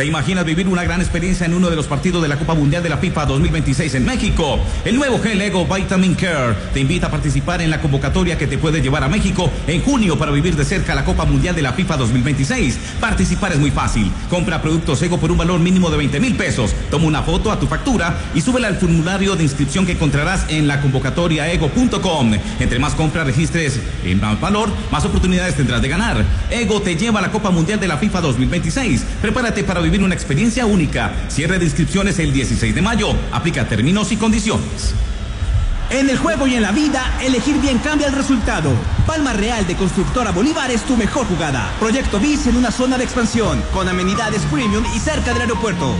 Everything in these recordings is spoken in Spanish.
¿Te imaginas vivir una gran experiencia en uno de los partidos de la Copa Mundial de la FIFA 2026 en México? El nuevo gel Ego Vitamin Care te invita a participar en la convocatoria que te puede llevar a México en junio para vivir de cerca la Copa Mundial de la FIFA 2026. Participar es muy fácil. Compra productos Ego por un valor mínimo de 20,000 pesos. Toma una foto a tu factura y súbela al formulario de inscripción que encontrarás en la convocatoria ego.com. Entre más compras registres en más valor, más oportunidades tendrás de ganar. Ego te lleva a la Copa Mundial de la FIFA 2026. Prepárate para vivir una experiencia única. Cierre de inscripciones el 16 de mayo. Aplica términos y condiciones. En el juego y en la vida, elegir bien cambia el resultado. Palma Real de Constructora Bolívar es tu mejor jugada. Proyecto BIS en una zona de expansión, con amenidades premium y cerca del aeropuerto.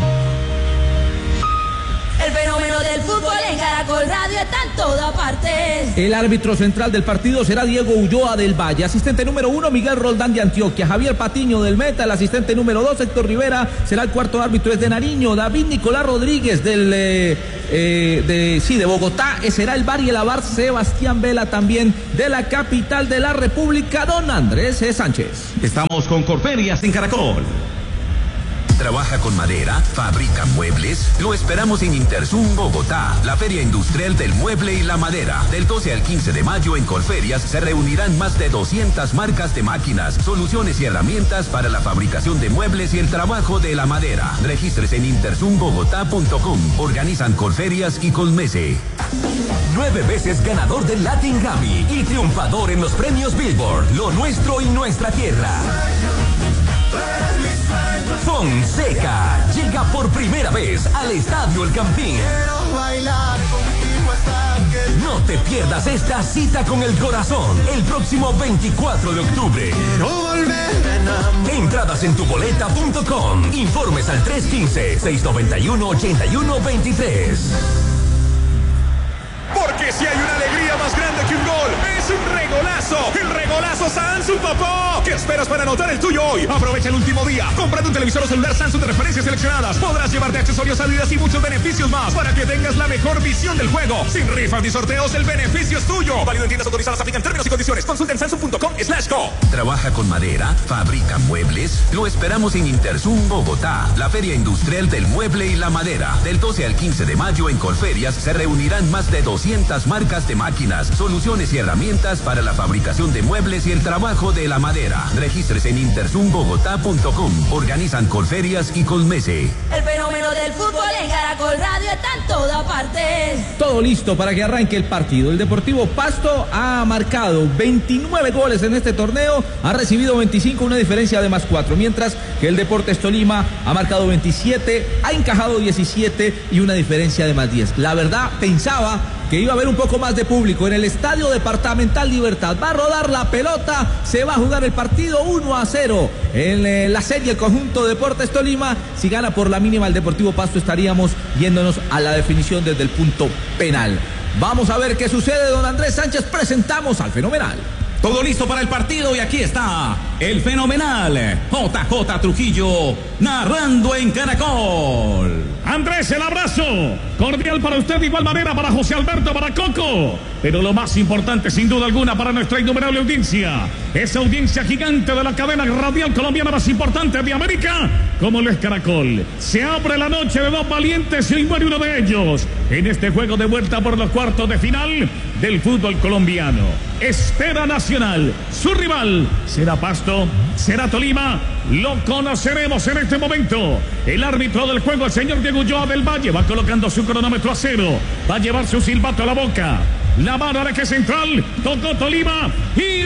El fenómeno del fútbol en Caracol Radio está en todas partes. El árbitro central del partido será Diego Ulloa del Valle. Asistente número 1, Miguel Roldán de Antioquia. Javier Patiño del Meta. El asistente número 2, Héctor Rivera. Será el cuarto árbitro, es de Nariño. David Nicolás Rodríguez de Bogotá. Será el VAR y el AVAR Sebastián Vela, también de la capital de la República, don Andrés Sánchez. Estamos con Corferias en Caracol. ¿Trabaja con madera? ¿Fabrica muebles? Lo esperamos en Interzum, Bogotá, la feria industrial del mueble y la madera. Del 12 al 15 de mayo en Corferias se reunirán más de 200 marcas de máquinas, soluciones y herramientas para la fabricación de muebles y el trabajo de la madera. Regístrese en interzumbogotá.com. Organizan Corferias y Colmese. 9 veces ganador del Latin Grammy y triunfador en los premios Billboard. Lo nuestro y nuestra tierra. Fonseca llega por primera vez al Estadio El Campín. No te pierdas esta cita con el corazón el próximo 24 de octubre. Entradas en tuboleta.com. Informes al 315-691-8123. Porque si hay una alegría más grande que un gol, es un regolazo. El regolazo Samsung, papá. ¿Qué esperas para anotar el tuyo hoy? Aprovecha el último día. Comprando un televisor o celular Samsung de referencias seleccionadas. Podrás llevarte accesorios, salidas y muchos beneficios más para que tengas la mejor visión del juego. Sin rifas ni sorteos, el beneficio es tuyo. Válido en tiendas autorizadas. Aplican términos y condiciones. Consulta en samsung.com/co. ¿Trabaja con madera? ¿Fabrica muebles? Lo esperamos en Interzum, Bogotá, la feria industrial del mueble y la madera. Del 12 al 15 de mayo en Corferias se reunirán más de 200 marcas de máquinas, soluciones y herramientas para la fabricación de muebles y el trabajo de la madera. Regístrese en interzumbogotá.com. Organizan Corferias y Colmese. El fenómeno del fútbol en Caracol Radio está en todas partes. Todo listo para que arranque el partido. El Deportivo Pasto ha marcado 29 goles en este torneo, ha recibido 25, una diferencia de +4, mientras que el Deportes Tolima ha marcado 27, ha encajado 17 y una diferencia de +10. La verdad, pensaba que iba a haber un poco más de público en el Estadio Departamental Libertad. Va a rodar la pelota, se va a jugar el partido 1-0 en la serie el conjunto Deportes Tolima. Si gana por la mínima el Deportivo Pasto, estaríamos yéndonos a la definición desde el punto penal. Vamos a ver qué sucede, don Andrés Sánchez. Presentamos al fenomenal. Todo listo para el partido y aquí está el fenomenal JJ Trujillo narrando en Caracol. Andrés, el abrazo cordial para usted, de igual manera para José Alberto, para Coco, pero lo más importante sin duda alguna para nuestra innumerable audiencia, esa audiencia gigante de la cadena radial colombiana más importante de América, como lo es Caracol. Se abre la noche de dos valientes y hoy muere uno de ellos en este juego de vuelta por los cuartos de final del fútbol colombiano. Espera Nacional, su rival será Pasto, será Tolima, lo conoceremos en este momento. El árbitro del juego, el señor Diego Ulloa del Valle, va colocando su cronómetro a 0, va a llevar su silbato a la boca, la mano al eje central, tocó Tolima y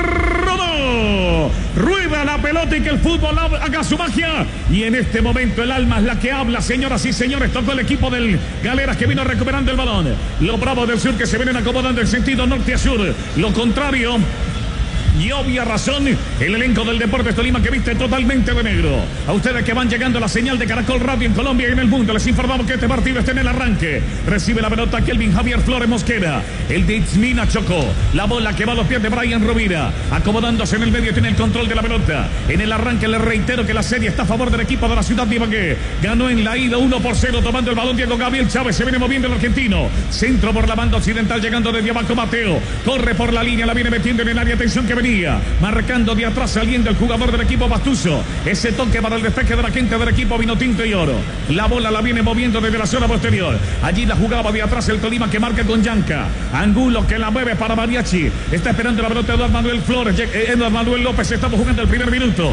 rodó. Rueda la pelota y que el fútbol haga su magia. Y en este momento el alma es la que habla, señoras y señores. Tocó el equipo del Galeras que vino recuperando el balón. Los Bravos del Sur que se vienen acomodando en sentido norte a sur. Lo contrario, y obvia razón, el elenco del Deportes Tolima que viste totalmente de negro. A ustedes que van llegando a la señal de Caracol Radio en Colombia y en el mundo, les informamos que este partido está en el arranque. Recibe la pelota Kelvin Javier Flores Mosquera, el de Itzmina Chocó, la bola que va a los pies de Brian Rovira, acomodándose en el medio, tiene el control de la pelota. En el arranque les reitero que la serie está a favor del equipo de la ciudad de Ibagué. Ganó en la ida 1-0 tomando el balón Diego Gabriel Chávez, se viene moviendo el argentino. Centro por la banda occidental llegando desde abajo Mateo, corre por la línea, la viene metiendo en el área, atención que venía Día, marcando de atrás, saliendo el jugador del equipo Pastuso. Ese toque para el despeje de la gente del equipo Vinotinto y Oro. La bola la viene moviendo desde la zona posterior. Allí la jugaba de atrás el Tolima, que marca con Yanca. Angulo que la mueve para Mariachi. Está esperando la pelota Eduardo Manuel Flores. Eduardo Manuel López. Estamos jugando el primer minuto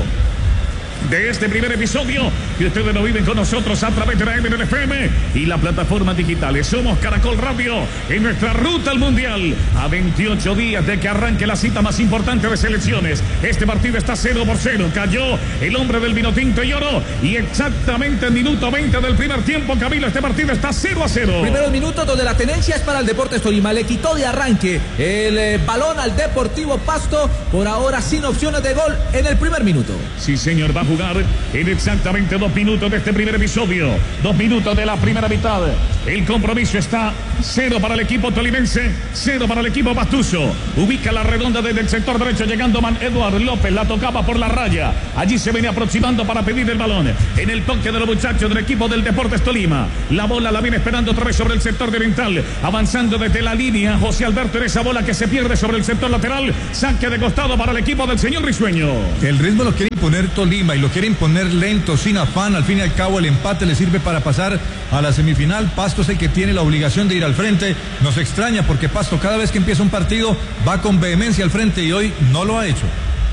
de este primer episodio, que ustedes lo viven con nosotros a través de la MNFM y la plataforma digitales. Somos Caracol Radio en nuestra ruta al Mundial, a 28 días de que arranque la cita más importante de selecciones. Este partido está 0-0, cayó el hombre del Vinotinto y Oro, y exactamente en minuto 20 del primer tiempo, Camilo, este partido está 0-0. Primeros minutos donde la tenencia es para el Deportes Tolima. Le quitó de arranque el balón al Deportivo Pasto, por ahora sin opciones de gol en el primer minuto. Sí, señor, va a jugar en exactamente 2 minutos de este primer episodio, 2 minutos de la primera mitad. El compromiso está 0 para el equipo tolimense, 0 para el equipo Pastuso. Ubica la redonda desde el sector derecho, llegando Eduardo López, la tocaba por la raya. Allí se viene aproximando para pedir el balón. En el toque de los muchachos del equipo del Deportes Tolima, la bola la viene esperando otra vez sobre el sector de oriental, avanzando desde la línea José Alberto en esa bola que se pierde sobre el sector lateral. Saque de costado para el equipo del señor Risueño. El ritmo lo quiere imponer Tolima y lo quiere imponer lento, sin afán. Al fin y al cabo el empate le sirve para pasar a la semifinal. Pasto es el que tiene la obligación de ir al frente. Nos extraña porque Pasto cada vez que empieza un partido va con vehemencia al frente y hoy no lo ha hecho.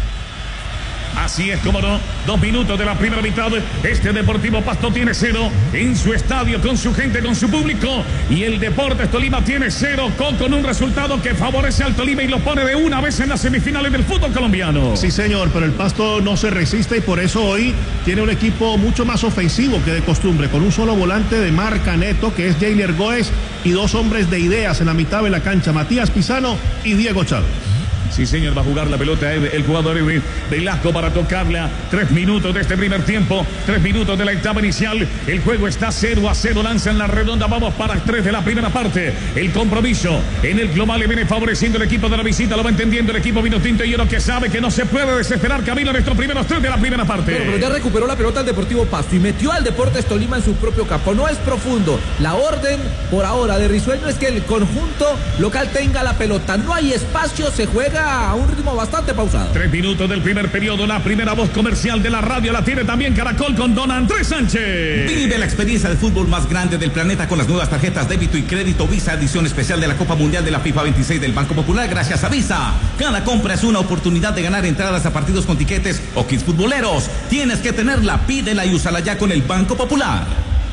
Así es, como no, 2 minutos de la primera mitad. Este Deportivo Pasto tiene 0 en su estadio, con su gente, con su público. Y el Deportes Tolima tiene 0 con un resultado que favorece al Tolima y lo pone de una vez en las semifinales del fútbol colombiano. Sí, señor, pero el Pasto no se resiste y por eso hoy tiene un equipo mucho más ofensivo que de costumbre, con un solo volante de marca neto, que es Jailer Goes, y 2 hombres de ideas en la mitad de la cancha, Matías Pisano y Diego Chávez. Sí, señor, va a jugar la pelota el jugador Velasco para tocarla. 3 minutos de este primer tiempo, 3 minutos de la etapa inicial. El juego está 0-0, lanza en la redonda. Vamos para 3 de la primera parte. El compromiso en el global le viene favoreciendo el equipo de la visita. Lo va entendiendo el equipo Vinotinto y Oro, que sabe que no se puede desesperar, Camilo, en estos primeros 3 de la primera parte. Pero ya recuperó la pelota el Deportivo Pasto y metió al Deportes Tolima en su propio campo. No es profundo. La orden por ahora de Risueño es que el conjunto local tenga la pelota. No hay espacio, se juega a un ritmo bastante pausado. 3 minutos del primer periodo. La primera voz comercial de la radio la tiene también Caracol con don Andrés Sánchez. Vive la experiencia de fútbol más grande del planeta con las nuevas tarjetas débito y crédito Visa, edición especial de la Copa Mundial de la FIFA 26 del Banco Popular, gracias a Visa. Cada compra es una oportunidad de ganar entradas a partidos con tiquetes o kits futboleros. Tienes que tenerla, pídela y úsala ya con el Banco Popular.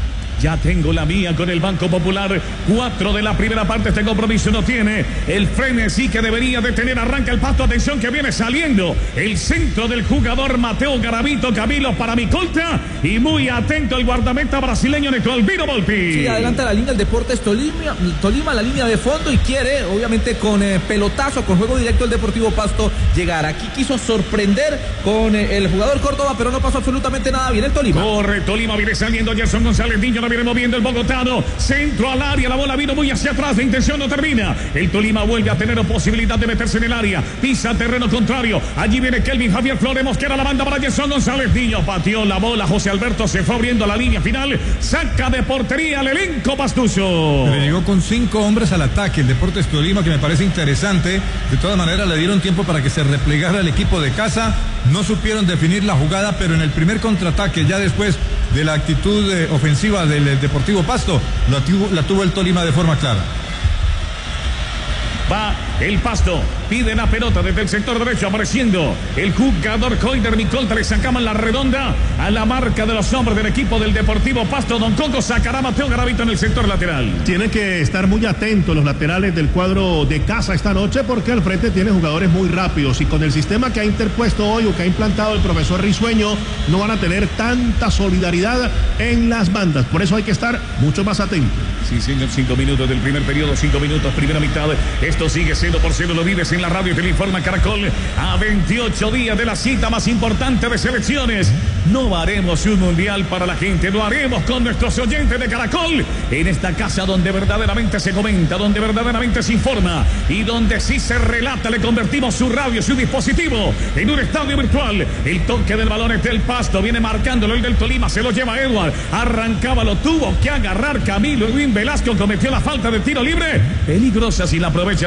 Ya tengo la mía con el Banco Popular. 4 de la primera parte. Este compromiso no tiene el frenesí que debería de tener. Arranca el Pasto. Atención que viene saliendo el centro del jugador Mateo Garavito, Camilo, para Micolta. Y muy atento el guardameta brasileño Neto Albino Volpi. Sí, adelanta la línea el Deportes Tolima, la línea de fondo, y quiere, obviamente, con pelotazo, con juego directo el Deportivo Pasto llegar. Aquí quiso sorprender con el jugador Córdoba, pero no pasó absolutamente nada bien el Tolima. Corre, Tolima viene saliendo Gerson González Niño. Viene moviendo el bogotano, centro al área, la bola vino muy hacia atrás, la intención no termina. El Tolima vuelve a tener posibilidad de meterse en el área, pisa terreno contrario. Allí viene Kelvin Javier Flores Mosquera, la banda para Gerson González Niño, pateó la bola, José Alberto se fue abriendo la línea final, saca de portería al elenco pastuso. Le llegó con 5 hombres al ataque el Deportes Tolima, que me parece interesante. De todas maneras le dieron tiempo para que se replegara el equipo de casa. No supieron definir la jugada, pero en el primer contraataque, ya después de la actitud ofensiva del Deportivo Pasto, la tuvo el Tolima de forma clara. Va el Pasto, pide la pelota desde el sector derecho, apareciendo el jugador Coider Micolta, le sacaban la redonda a la marca de los hombres del equipo del Deportivo Pasto. Don Coco sacará a Mateo Garavito en el sector lateral. Tienen que estar muy atentos los laterales del cuadro de casa esta noche, porque al frente tiene jugadores muy rápidos y con el sistema que ha interpuesto hoy o que ha implantado el profesor Risueño, no van a tener tanta solidaridad en las bandas. Por eso hay que estar mucho más atentos. Sí, señor, 5 minutos del primer periodo, 5 minutos, primera mitad. Esto sigue 0-0, lo vives en la radio, te lo informa Caracol. A 28 días de la cita más importante de selecciones. No haremos un mundial para la gente, lo haremos con nuestros oyentes de Caracol. En esta casa donde verdaderamente se comenta, donde verdaderamente se informa y donde sí se relata, le convertimos su radio, su dispositivo en un estadio virtual. El toque del balón es del Pasto, viene marcándolo el del Tolima, se lo lleva Edward. Arrancaba, lo tuvo que agarrar Camilo. Edwin Velasco cometió la falta de tiro libre. Peligrosa si la aprovecha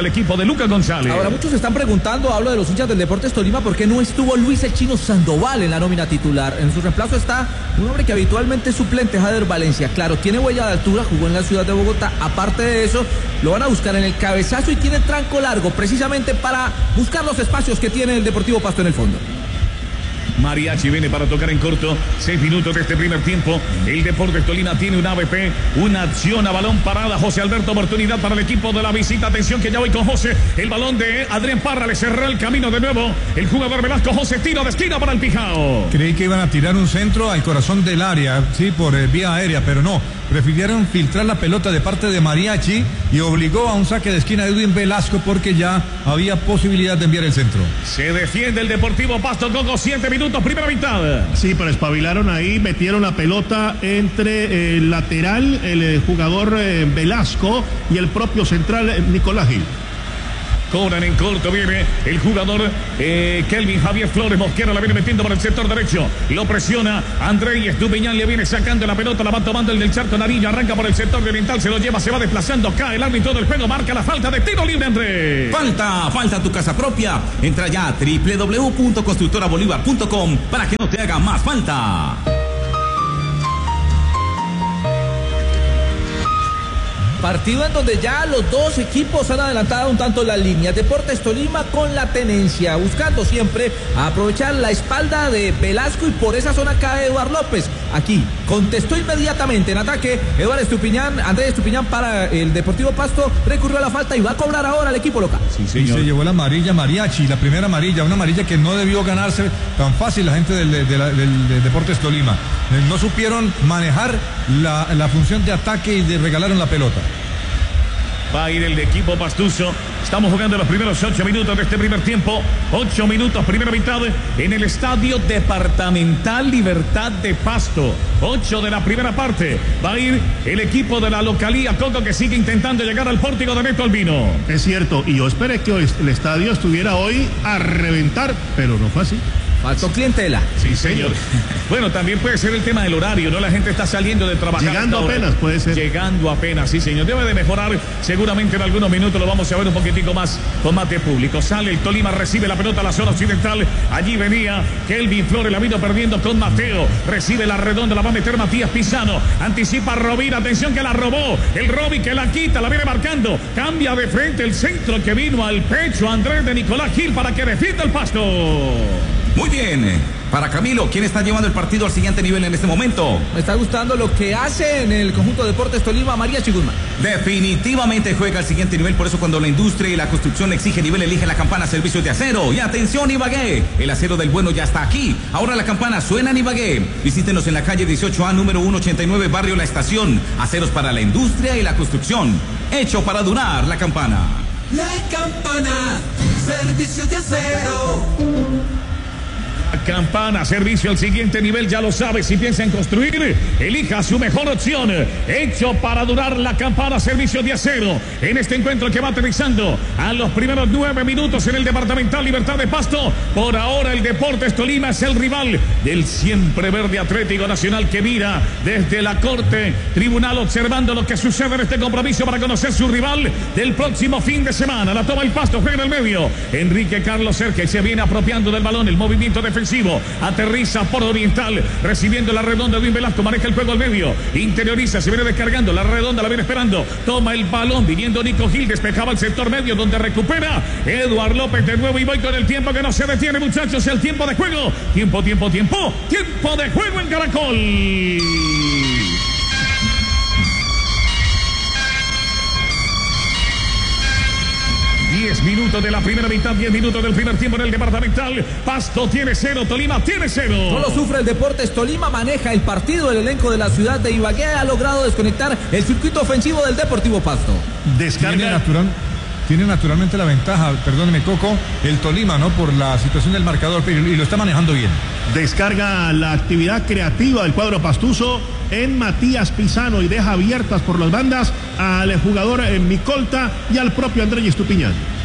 el equipo de Lucas González. Ahora muchos se están preguntando, hablo de los hinchas del Deportes Tolima, ¿por qué no estuvo Luis el Chino Sandoval en la nómina titular? En su reemplazo está un hombre que habitualmente es suplente, Jader Valencia. Claro, tiene huella de altura, jugó en la ciudad de Bogotá. Aparte de eso, lo van a buscar en el cabezazo y tiene tranco largo, precisamente para buscar los espacios que tiene el Deportivo Pasto en el fondo. Mariachi viene para tocar en corto. 6 minutos de este primer tiempo. El Deportes Tolima tiene un ABP, una acción a balón parada. José Alberto, oportunidad para el equipo de la visita. Atención que ya voy con José. El balón de Adrián Parra le cerró el camino de nuevo. El jugador Velasco. José, tiro de esquina para el Pijao. Creí que iban a tirar un centro al corazón del área, sí, por vía aérea, pero no. Prefirieron filtrar la pelota de parte de Mariachi y obligó a un saque de esquina de Edwin Velasco porque ya había posibilidad de enviar el centro. Se defiende el Deportivo Pasto, Coco. 7 minutos, primera mitad. Sí, pero espabilaron ahí, metieron la pelota entre el lateral, el jugador Velasco y el propio central Nicolás Gil. Cobran en corto, viene el jugador Kelvin Javier Flores Mosquera, la viene metiendo por el sector derecho, lo presiona André Estupiñán, le viene sacando la pelota, la va tomando el del Charco Nariño, arranca por el sector oriental, se lo lleva, se va desplazando, cae el árbitro del juego, marca la falta de tiro libre, André. Falta tu casa propia. Entra ya a www.constructorabolívar.com para que no te haga más falta. Partido en donde ya los dos equipos han adelantado un tanto las líneas. Deportes Tolima con la tenencia, buscando siempre aprovechar la espalda de Velasco y por esa zona cae Eduardo López. Aquí contestó inmediatamente en ataque Andrés Estupiñán para el Deportivo Pasto, recurrió a la falta y va a cobrar ahora el equipo local. Sí, señor. Y se llevó la amarilla Mariachi, la primera amarilla, una amarilla que no debió ganarse tan fácil la gente del Deportes Tolima. No supieron manejar la función de ataque y regalaron la pelota. Va a ir el equipo pastuso. Estamos jugando los primeros 8 minutos de este primer tiempo. 8 minutos, primera mitad, en el Estadio Departamental Libertad de Pasto. 8 de la primera parte. Va a ir el equipo de la localía Coco, que sigue intentando llegar al pórtico de Neto Albino. Es cierto, y yo esperé que el estadio estuviera hoy a reventar, pero no fue así. Faltó clientela. Sí, señor. Bueno, también puede ser el tema del horario, ¿no? La gente está saliendo de trabajar. Llegando apenas, puede ser. Llegando apenas, sí, señor. Debe de mejorar. Seguramente en algunos minutos lo vamos a ver un poquitico más con más de público. Sale el Tolima, recibe la pelota a la zona occidental. Allí venía Kelvin Flores, la vino perdiendo con Mateo. Recibe la redonda, la va a meter Matías Pisano. Anticipa Rovira, atención que la robó. El Robi que la quita, la viene marcando. Cambia de frente el centro que vino al pecho Andrés de Nicolás Gil para que defienda el Pasto. Muy bien. Para Camilo, ¿quién está llevando el partido al siguiente nivel en este momento? Me está gustando lo que hace en el conjunto de Deportes Tolima Mariachi Guzmán. Definitivamente juega al siguiente nivel, por eso cuando la industria y la construcción le exige nivel, elige la campana Servicios de Acero. Y atención Ibagué, el acero del bueno ya está aquí. Ahora la campana suena en Ibagué. Visítenos en la calle 18A, número 189, barrio La Estación. Aceros para la industria y la construcción. Hecho para durar la campana. La campana, Servicios de Acero. Campana, servicio al siguiente nivel, ya lo sabe. Si piensa en construir, elija su mejor opción. Hecho para durar la campana, servicio de acero. En este encuentro que va aterrizando a los primeros 9 minutos en el Departamental Libertad de Pasto. Por ahora el Deportes Tolima es el rival del siempre verde Atlético Nacional, que mira desde la corte tribunal observando lo que sucede en este compromiso para conocer su rival del próximo fin de semana. La toma el Pasto, juega en el medio. Enrique Carlos Cerque se viene apropiando del balón, el movimiento defensivo. Aterriza por oriental, recibiendo la redonda de Edwin Velasco, maneja el juego al medio, interioriza, se viene descargando, la redonda la viene esperando, toma el balón, viniendo Nico Gil, despejaba el sector medio donde recupera Eduardo López de nuevo y voy con el tiempo que no se detiene, muchachos, el tiempo de juego, tiempo de juego en Caracol. 10 minutos de la primera mitad, 10 minutos del primer tiempo en el Departamental. Pasto tiene 0, Tolima tiene 0. No lo sufre el Deportes Tolima, maneja el partido, el elenco de la ciudad de Ibagué ha logrado desconectar el circuito ofensivo del Deportivo Pasto. Tiene naturalmente la ventaja, perdóneme Coco, el Tolima, ¿no? Por la situación del marcador, y lo está manejando bien. Descarga la actividad creativa del cuadro pastuso en Matías Pisano y deja abiertas por las bandas al jugador Micolta y al propio Andrés Estupiñán.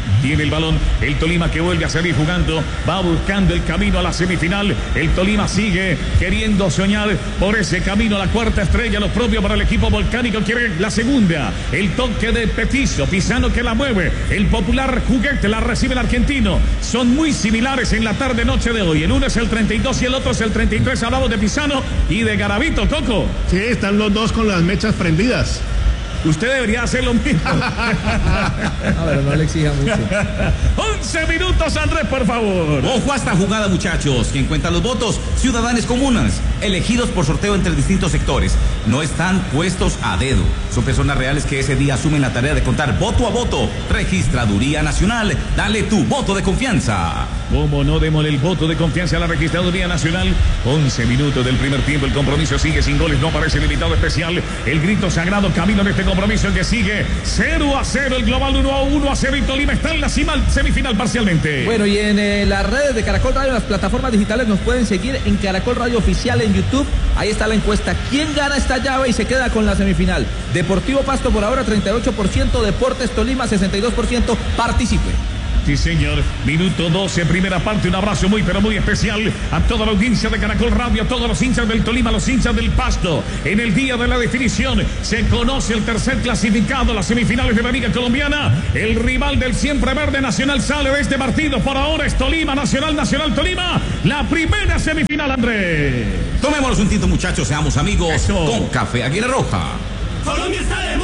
Tiene el balón, el Tolima que vuelve a salir jugando, va buscando el camino a la semifinal. El Tolima sigue queriendo soñar por ese camino a la cuarta estrella. Lo propio para el equipo volcánico, quiere la segunda. El toque de Petizo, Pisano que la mueve. El popular juguete la recibe el argentino. Son muy similares en la tarde-noche de hoy. El uno es el 32 y el otro es el 33. Hablamos de Pisano y de Garavito, Coco. Sí, están los dos con las mechas prendidas. Usted debería hacer lo mismo. No, pero no le exija mucho. 11 minutos, Andrés, por favor. Ojo a esta jugada, muchachos. Quien cuenta los votos, ciudadanos comunas, elegidos por sorteo entre distintos sectores. No están puestos a dedo. Son personas reales que ese día asumen la tarea de contar voto a voto. Registraduría Nacional, dale tu voto de confianza. ¿Cómo no démosle el voto de confianza a la Registraduría Nacional? 11 minutos del primer tiempo, el compromiso sigue sin goles, no aparece el invitado especial. El grito sagrado camino en este compromiso en que sigue 0-0, el global 1-0 y Tolima está en la semifinal parcialmente. Bueno, y en las redes de Caracol Radio, las plataformas digitales nos pueden seguir en Caracol Radio Oficial en YouTube. Ahí está la encuesta. ¿Quién gana esta llave y se queda con la semifinal? Deportivo Pasto por ahora 38%, Deportes Tolima 62%. Participe. Sí, señor. Minuto 12, primera parte. Un abrazo muy, pero muy especial a toda la audiencia de Caracol Radio, a todos los hinchas del Tolima, los hinchas del Pasto. En el día de la definición se conoce el tercer clasificado, las semifinales de la Liga Colombiana. El rival del siempre verde Nacional sale de este partido. Por ahora es Tolima, Nacional, Tolima. La primera semifinal, Andrés. Tomémonos un tinto, muchachos, seamos amigos. Eso. Con Café Águila Roja. Colombia está de